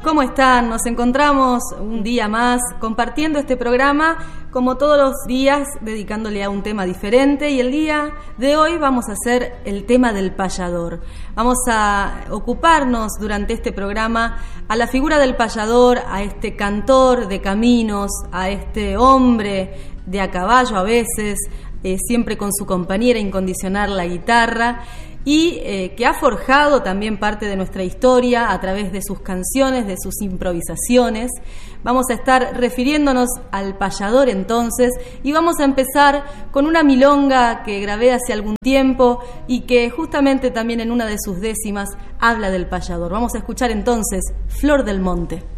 ¿Cómo están? Nos encontramos un día más compartiendo este programa, como todos los días, dedicándole a un tema diferente, y el día de hoy vamos a hacer el tema del payador. Vamos a ocuparnos durante este programa a la figura del payador, a este cantor de caminos, a este hombre de a caballo a veces, siempre con su compañera incondicional, la guitarra, y que ha forjado también parte de nuestra historia a través de sus canciones, de sus improvisaciones. Vamos a estar refiriéndonos al payador entonces, y vamos a empezar con una milonga que grabé hace algún tiempo y que justamente también en una de sus décimas habla del payador. Vamos a escuchar entonces Flor del Monte.